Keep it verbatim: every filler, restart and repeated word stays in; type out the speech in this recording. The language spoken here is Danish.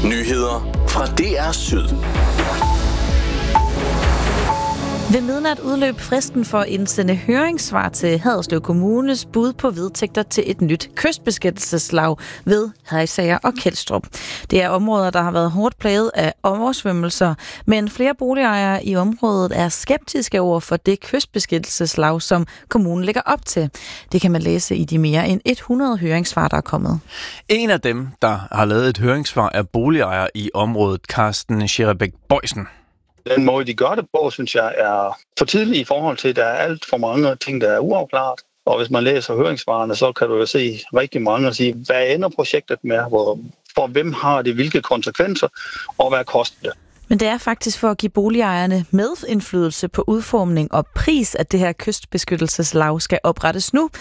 Nyheder fra D R Syd. Ved midnat udløb fristen for at indsende høringssvar til Haderslev Kommunes bud på vedtægter til et nyt kystbeskyttelseslag ved Hejsager og Kelstrup. Det er områder, der har været hårdt plaget af oversvømmelser, men flere boligejere i området er skeptiske over for det kystbeskyttelseslag, som kommunen lægger op til. Det kan man læse i de mere end hundrede høringssvar, der er kommet. En af dem, der har lavet et høringssvar, er boligejer i området, Carsten Scherebæk-Bøjsen. Den måde, de gør det på, synes jeg, er for tidlig i forhold til, at der er alt for mange ting, der er uafklaret. Og hvis man læser høringssvarene, så kan du jo se rigtig mange og sige, hvad ender projektet med, hvor, for hvem har det, hvilke konsekvenser, og hvad koster det. Men det er faktisk for at give boligejerne medindflydelse på udformning og pris, at det her kystbeskyttelseslag skal oprettes nu,